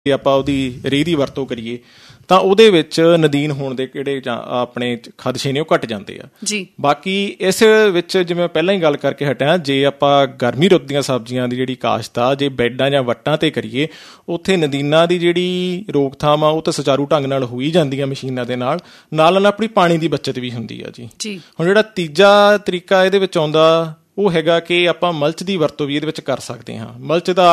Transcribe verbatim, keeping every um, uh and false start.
ਆਪਾਂ ਉਹਦੀ ਰੇਹ ਦੀ ਵਰਤੋਂ ਕਰੀਏ ਤਾਂ ਉਹਦੇ ਵਿੱਚ ਨਦੀਨ ਹੋਣ ਦੇ ਕਿਹੜੇ ਜਾਂ ਆਪਣੇ ਖਦਸ਼ੇ ਨੇ ਉਹ ਘੱਟ ਜਾਂਦੇ ਆ ਜੀ। ਬਾਕੀ ਇਸ ਵਿੱਚ ਜਿਵੇਂ ਪਹਿਲਾਂ ਹੀ ਗੱਲ ਕਰਕੇ ਹਟਿਆ, ਜੇ ਆਪਾਂ ਗਰਮੀ ਰੁੱਤ ਦੀਆਂ ਸਬਜ਼ੀਆਂ ਦੀ ਜਿਹੜੀ ਕਾਸ਼ਤ ਆ ਜੇ ਬੈਡਾਂ ਜਾਂ ਵੱਟਾਂ 'ਤੇ ਕਰੀਏ, ਉੱਥੇ ਨਦੀਨਾਂ ਦੀ ਜਿਹੜੀ ਰੋਕਥਾਮ ਆ ਉਹ ਤਾਂ ਸੁਚਾਰੂ ਢੰਗ ਨਾਲ ਹੋ ਹੀ ਜਾਂਦੀ ਆ ਮਸ਼ੀਨਾਂ ਦੇ ਨਾਲ, ਨਾਲ ਨਾਲ ਆਪਣੀ ਪਾਣੀ ਦੀ ਬੱਚਤ ਵੀ ਹੁੰਦੀ ਆ ਜੀ। ਹੁਣ ਜਿਹੜਾ ਤੀਜਾ ਤਰੀਕਾ ਇਹਦੇ ਵਿੱਚ ਆਉਂਦਾ ਉਹ ਹੈਗਾ ਕਿ ਆਪਾਂ ਮਲਚ ਦੀ ਵਰਤੋਂ ਵੀ ਇਹਦੇ ਵਿੱਚ ਕਰ ਸਕਦੇ ਹਾਂ। ਮਲਚ ਦਾ